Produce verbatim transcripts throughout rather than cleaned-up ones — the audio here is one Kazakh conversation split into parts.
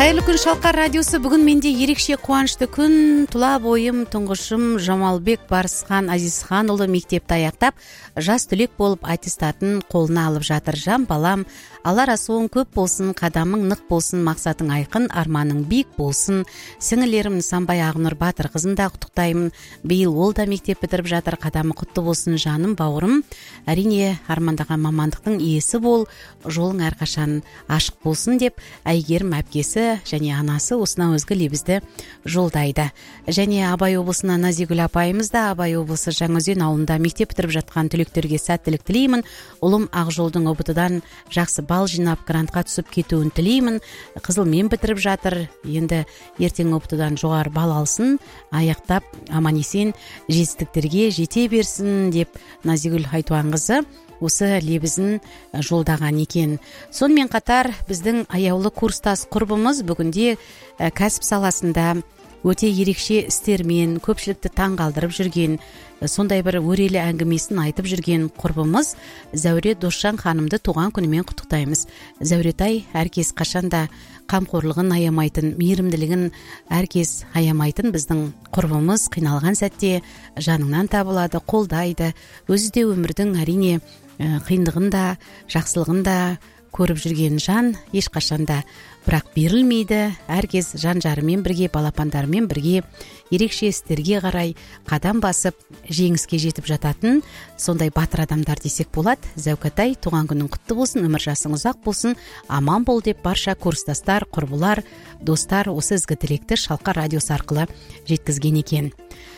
Кайырлуу күн Шалкар радиосу. Бүгүн менде ерекше кубанычтуу күн. Тула боюм туңгушум Жамалбек Барысхан Азизхан уулу мектепти аяктап, жас түлек болуп аттестатын колуна алып жатыр. Жан балам, алар асуың көп болсун, кадамың нык болсун, максатың айкын, арманың бийик болсун. Сиңилерим Нысанбай Агнур Батыр кызын да куттуктайм. Быйыл ол да мектеп битирип жатыр. Кадамы куттуу болсун жаным, бауырым. Арине армандаган мамандыктын ээси бол, жолуң ар качан ашык болсун деп Айгерим апкеси және анасы осына өзгө лебизди жолдайды. Және Абай облусунан Назигүл апайымыз да Абай облусу Жаңы Өзөн ауылында мектеп битирип жаткан түлектерге сәттилик тилеймин. Улум Ак жолдун обутудан жакшы бал жыйнап грантка түсүп кетүүн тилеймин. Кызыл мен битирип жатыр. Енді эртең обутудан жогору бал алсын, аяктап аман эсен жетистиктерге жете берсин деп Назигүл Айтуан кызы осы лебизин жолдаган экен. Сонымен катар биздин аяулуу курстас курбумуз бүгүнде касып саласында өтө ерекше истермен көпчүлүктү таң калтырып жүргөн, сондай бир өрелі әңгімесін айтып жүрген курбумуз Зәуре Досжан ханымды туган күнүмен куттуктайбыз. Зәуретай әркез кашанда камкорлугун аямайтын, мейиримдилигин әркез аямайтын биздин курбумуз. Кыйналган сәтте жаныңнан табылады, колдайды. Өзү де өмүрдүн арине кыйындыгын да, жакшылыгын да көрүп жүрген жан, эч качанда бирок берилмейди. Әркез жан жарымен бірге, балапандарымен бірге ерекше істерге карай кадам басып жеңиске жетип жататын сондай батыр адамдар десек болот. Зәукатай, туган күнүң куттуу болсун, өмүр жасың узак болсун, аман бол деп барша курстастар, курбулар, достар осы изги тилекти Шалкар радиосу аркылуу жеткизген экен.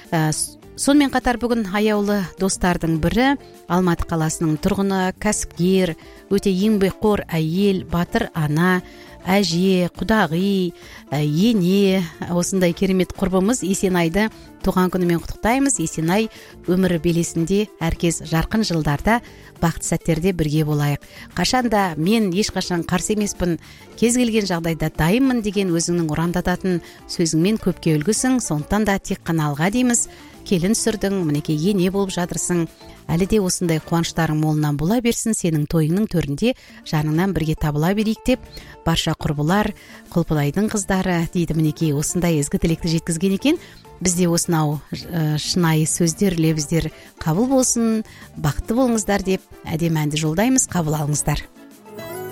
Сонымен катар бүгүн аяулы достардын бири Алматы каласынын тургуну, касыпкер, өтө еңбеккор айыл, батыр ана, әже, кудагый, эне, осындай керемет курбумуз Есенайды туган күнүмен куттуктайбыз. Есенай өмүрү белесинде әркез жаркын жылдарда бакыт сәттерде бирге болайык. Кашанда мен эч качан каршы эмеспин, кез келген жагдайда дайыммын деген өзүңнүн урандататын сөзүңмен көпкө үлгүсүң. Сондуктан да тек кана алга деймиз. Келин сүрдүң, мынекей эне болуп жатырсың. Әлі де осындай кубанычтарың молунан бола берсин. Сенин тоюңдун төрүндө жаныңнан бирге табыла берейик деп барша курбулар, Кулпулайдын кыздары дейди. Мынекей осындай изги тилекти жеткизген экен. Бизде осынау шынайы сөздөр, лебиздер кабыл болсун, бакыттуу болуңуздар деп әдемі әнди жолдаймыз. Кабыл алыңыздар.